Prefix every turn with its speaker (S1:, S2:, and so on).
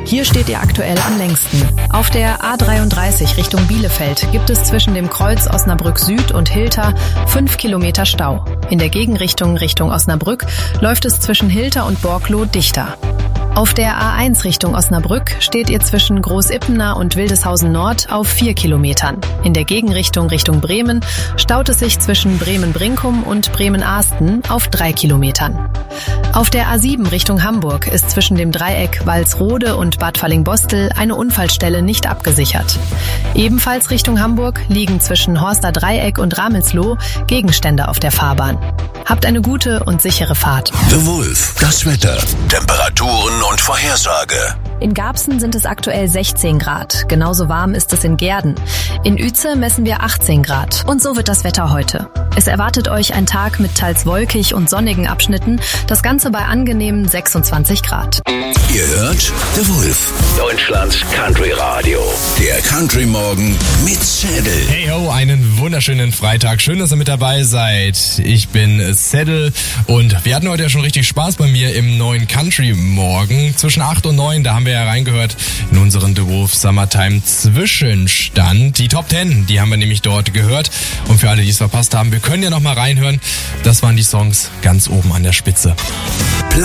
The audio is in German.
S1: Hier steht ihr aktuell am längsten. Auf der A33 Richtung Bielefeld gibt es zwischen dem Kreuz Osnabrück Süd und Hilter 5 Kilometer Stau. In der Gegenrichtung Richtung Osnabrück läuft es zwischen Hilter und Borkloh dichter. Auf der A1 Richtung Osnabrück steht ihr zwischen Großippener und Wildeshausen Nord auf 4 Kilometern. In der Gegenrichtung Richtung Bremen staut es sich zwischen Bremen-Brinkum und Bremen-Ahsten auf 3 Kilometern. Auf der A7 Richtung Hamburg ist zwischen dem Dreieck Walsrode und Bad Fallingbostel eine Unfallstelle nicht abgesichert. Ebenfalls Richtung Hamburg liegen zwischen Horster Dreieck und Ramelsloh Gegenstände auf der Fahrbahn. Habt eine gute und sichere Fahrt.
S2: The Wolf, das Wetter, Temperaturen und Vorhersage.
S1: In Garbsen sind es aktuell 16 Grad. Genauso warm ist es in Gehrden. In Uetze messen wir 18 Grad. Und so wird das Wetter heute. Es erwartet euch ein Tag mit teils wolkig und sonnigen Abschnitten. Das Ganze bei angenehmen 26 Grad.
S2: Ihr hört The Wolf, Deutschlands Country Radio. Der Country Morgen mit Saddle.
S3: Hey ho, einen wunderschönen Freitag. Schön, dass ihr mit dabei seid. Ich bin Saddle und wir hatten heute ja schon richtig Spaß bei mir im neuen Country Morgen. Zwischen 8 und 9, da haben wir ja reingehört in unseren The Wolf Summertime Zwischenstand. Die Top 10, die haben wir nämlich dort gehört. Und für alle, die es verpasst haben, wir können ja noch mal reinhören. Das waren die Songs ganz oben an der Spitze.
S2: Platz